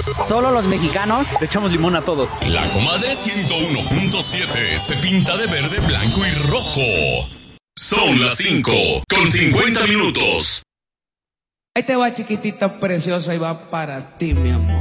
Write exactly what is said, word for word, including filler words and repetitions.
¿Solo los mexicanos? Le echamos limón a todo. La Comadre ciento uno punto siete se pinta de verde, blanco y rojo. Son las cinco con cincuenta minutos. Ahí te va, chiquitita preciosa, y va para ti, mi amor.